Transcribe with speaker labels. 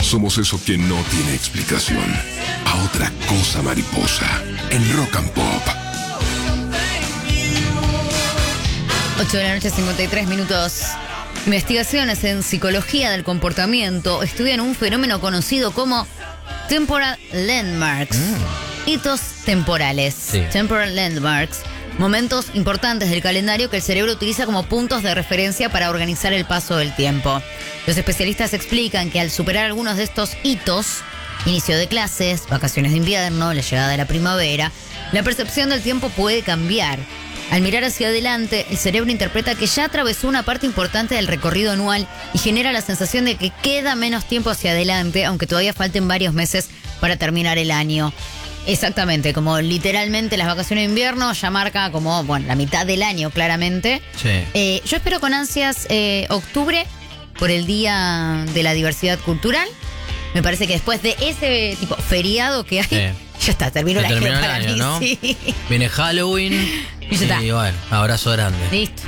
Speaker 1: Somos eso que no tiene explicación. A otra cosa mariposa. En Rock and Pop.
Speaker 2: 8 de la noche, 53 minutos. Investigaciones en psicología del comportamiento estudian un fenómeno conocido como temporal landmarks. Hitos temporales.
Speaker 3: Sí.
Speaker 2: Temporal landmarks. Momentos importantes del calendario que el cerebro utiliza como puntos de referencia para organizar el paso del tiempo. Los especialistas explican que al superar algunos de estos hitos, inicio de clases, vacaciones de invierno, la llegada de la primavera, la percepción del tiempo puede cambiar. Al mirar hacia adelante, el cerebro interpreta que ya atravesó una parte importante del recorrido anual y genera la sensación de que queda menos tiempo hacia adelante, aunque todavía falten varios meses para terminar el año. Exactamente, como literalmente las vacaciones de invierno ya marca como, bueno, la mitad del año, claramente.
Speaker 3: Sí.
Speaker 2: Yo espero con ansias octubre por el Día de la Diversidad Cultural. Me parece que después de ese tipo feriado que hay, ya está, terminó
Speaker 3: Se
Speaker 2: el
Speaker 3: terminó
Speaker 2: año
Speaker 3: el
Speaker 2: para
Speaker 3: año,
Speaker 2: mí,
Speaker 3: ¿no?
Speaker 2: sí.
Speaker 3: Viene Halloween
Speaker 2: Y ya está.
Speaker 3: y bueno, abrazo grande.
Speaker 2: Listo.